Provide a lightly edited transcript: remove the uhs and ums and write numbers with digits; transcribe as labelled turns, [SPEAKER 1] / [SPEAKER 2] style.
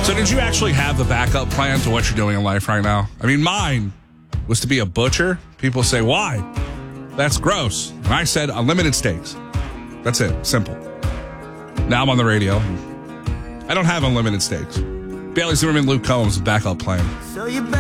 [SPEAKER 1] So did you actually have the backup plan to what you're doing in life right now? I mean, mine was to be a butcher. People say, why? That's gross. And I said, unlimited steaks. That's it. Simple. Now I'm on the radio. I don't have unlimited steaks. Bailey Zimmerman, Luke Combs, backup plan.